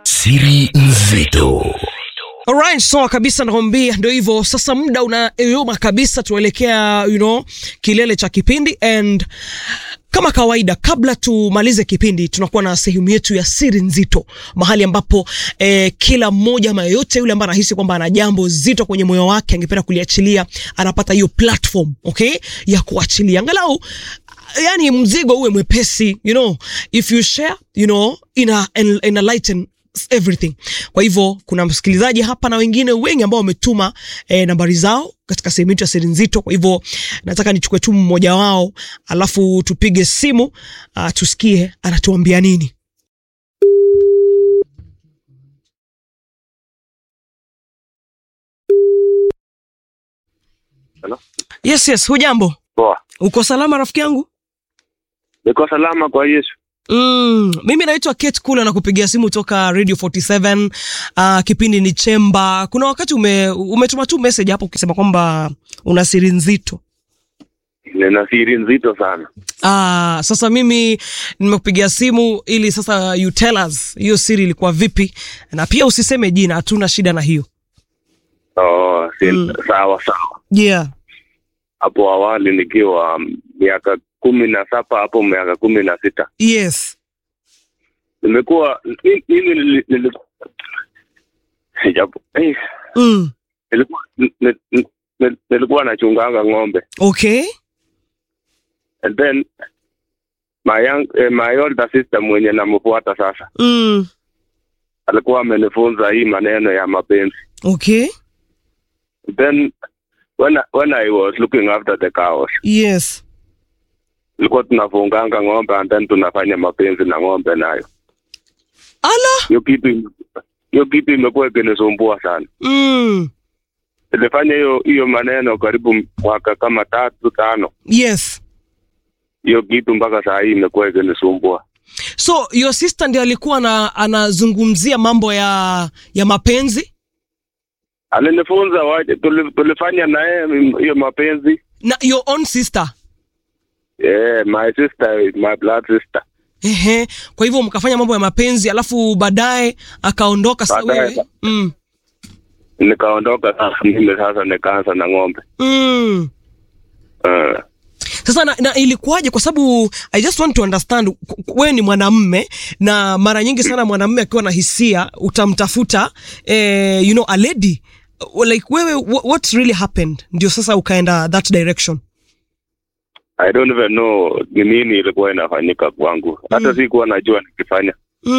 Siri nzito. Alright, so kabisa nakwambia ndio hivyo. Sasa muda unayoyoma kabisa, tuelekea kilele cha kipindi, and kama kawaida kabla tumalize kipindi tunakuwa na sehemu yetu ya siri nzito, mahali ambapo kila mmoja ama yote yule ambaye anahisi kwamba ana jambo zito kwenye moyo wake angependa kuliachilia, anapata hiyo platform, okay, ya kuachilia. Angalau yani mzigo uwe mwepesi, if you share, in a lighten everything. Kwa hivyo kuna msikilizaji hapa na wengine wengi ambao wametuma nambari zao katika sehemu yetu ya siri nzito. Kwa hivyo nataka nichukue tu mmoja wao alafu tupige simu tusikie anatuambia nini. Hello? Yes, hujambo? Poa. Uko salama rafiki yangu? Niko salama kwa Yesu. Mimi naitwa Kate Kula na kupigia simu toka Radio 47. Kipindi ni Chemba. Kuna wakati umetuma tu message hapo ukisema kwamba una siri nzito. Nina siri nzito sana. Sasa mimi nimekupigia simu ili sasa you tell us hiyo siri ilikuwa vipi, na pia usiseme jina, hatuna shida na hiyo. Sawa. Yeah. Hapo awali nikiwa miaka 17 hapo miaka 16. Yes. Nimekuwa nilikuwa nachunganga ng'ombe. Okay. And then my older sister mwenye namfuata sasa. Alikuwa amenifunza hii maneno ya mapenzi. Okay. Then when I was looking after the cows. Yes. Tulikuwa tunafunganga ng'ombe and then tunafanya mapenzi na ng'ombe nayo. Ala. Hiyo kitu imekuwa ikinisumbua sana. Nilifanya hiyo maneno karibu mwaka kama 3-5. Yes. Hiyo kitu mpaka saa hii imekuwa ikinisumbua. So your sister ndiye alikuwa anazungumzia mambo ya mapenzi? Alinifunza waje tulifanya naye hiyo mapenzi. Na your own sister? Yeah, my sister, my blood sister. Kwa hivyo mkafanya mambo ya mapenzi alafu baadaye akaondoka sasa wewe. Nikaondoka sasa mimi sasa nikaanza na ng'ombe. Sasa na ilikuwaje? Kwa sababu I just want to understand, wewe ni mwanamume na mara nyingi sana mwanamume akiwa na hisia utamtafuta a lady. Like wewe, what really happened ndio sasa ukaenda that direction? I don't even know ni nini ilikuwa inafanyika kwangu. Hata sikuwa najua nikifanya.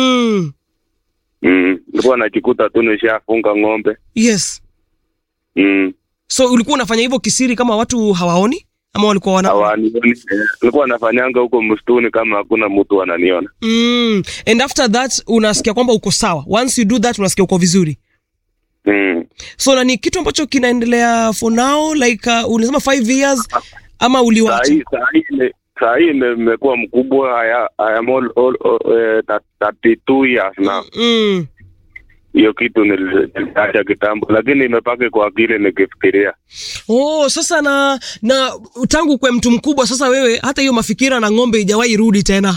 Nilikuwa najikuta tu nishafunga ng'ombe. Yes. So ulikuwa unafanya hivyo kisiri kama watu hawaoni? Ama walikuwa hawaoni? Nilikuwa nafanyanga huko msituni kama hakuna mtu ananiona. And after that unasikia kwamba uko sawa. Once you do that unasikia uko vizuri. So na ni kitu ambacho kinaendelea for now, like unasema 5 years ama uliwacha? Saa hii nimekuwa mkubwa. I am all 32 years now. Hiyo kitu niliacha kitambo, lakini imepaka kwa akili nikifikiria. Sasa na tangu kwa mtu mkubwa sasa wewe hata hiyo mafikira na ng'ombe haijawahi rudi tena?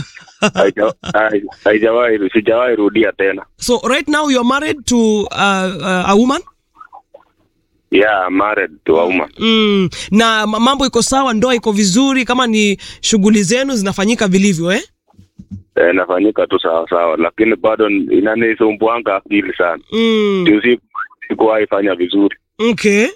Sijawahi rudia tena. So right now you are married to a woman? Yeah, married to a woman. Na mambo iko sawa, ndoa iko vizuri, kama ni shughuli zenu zinafanyika vilivyo nafanyika tu sawa, lakini bado inanisumbuanga akili sana. Sikuwahi fanya vizuri. Okay.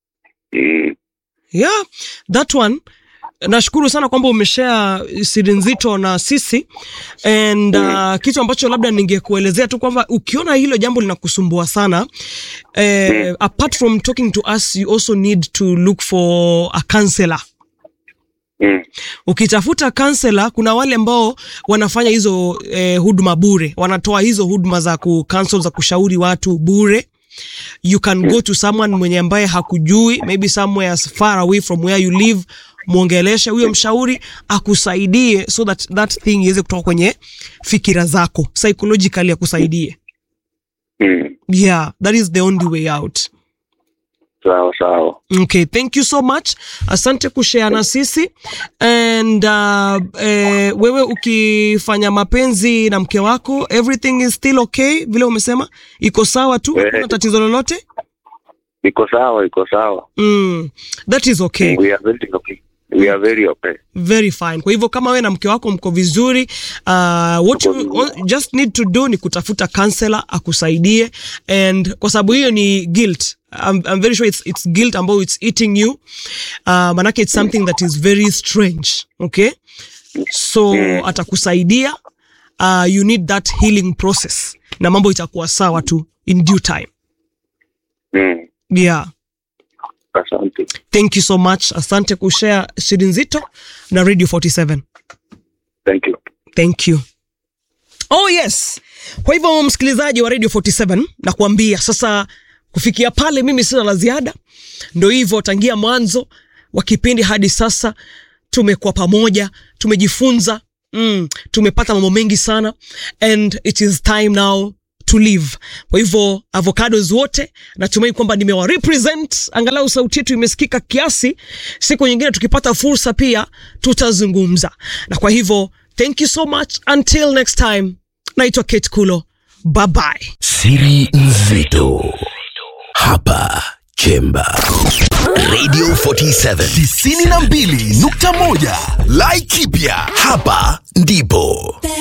Yeah, that one. Nashukuru sana kwamba umeshare siri nzito na sisi, and kitu ambacho labda ningekuelezea tu kwamba ukiona hilo jambo linakusumbua sana, apart from talking to us, you also need to look for a counselor. Ukitafuta counselor, kuna wale ambao wanafanya hizo huduma bure, wanatoa hizo huduma za counsel, za kushauri watu bure. You can go to someone mwenye ambaye hakujui, maybe somewhere far away from where you live. Muongeleshe huyo mshauri akusaidie, so that thing iweze kutoka kwenye fikira zako, psychologically akusaidie. Yeah, that is the only way out. Sawa. Okay, thank you so much. Asante kushare na sisi. And wewe ukifanya mapenzi na mke wako, everything is still okay? Vile umesema, iko sawa tu? Hakuna tatizo lolote? Iko sawa. That is okay. We are very okay. We are very okay. Very fine. Kwa hivyo kama wewe na mke wako mko vizuri, what you just need to do ni kutafuta counselor akusaidie, and kwa sababu hiyo ni guilt. I'm very sure it's guilt ambayo it's eating you. Manake it's something that is very strange. Okay? So atakusaidia. You need that healing process. Na mambo itakuwa sawa tu in due time. Yeah. Asante. Thank you so much. Asante kushare Siri Nzito na Radio 47. Thank you. Oh yes. Kwa hivyo msikilizaji wa Radio 47, nakuambia sasa kufikia pale mimi sina la ziada. Ndio hivyo, tangia mwanzo wa kipindi hadi sasa tumekuwa pamoja, tumejifunza, tumepata mambo mengi sana, and it is time now to live. Kwa hivyo avocados wote natumai kwamba nimewa represent, angalau sauti yetu imesikika kiasi. Siku nyingine tukipata fursa pia tutazungumza. Na kwa hivyo thank you so much, until next time. Naitwa Kate Kulo, bye bye. Siri Nzito hapa Chemba Radio 47 92.1 Laikipia, hapa ndipo.